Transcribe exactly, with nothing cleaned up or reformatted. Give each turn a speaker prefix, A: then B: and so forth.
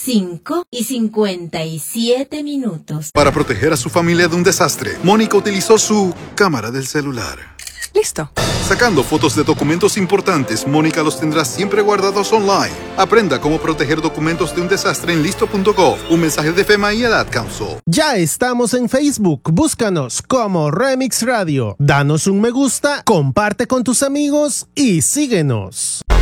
A: cinco y cincuenta y siete minutos.
B: Para proteger a su familia de un desastre, Mónica utilizó su cámara del celular.
C: Listo.
B: Sacando fotos de documentos importantes, Mónica los tendrá siempre guardados online. Aprenda cómo proteger documentos de un desastre en listo punto gov. Un mensaje de FEMA y el Ad Council.
D: Ya estamos en Facebook. Búscanos como Remix Radio. Danos un me gusta, comparte con tus amigos y síguenos.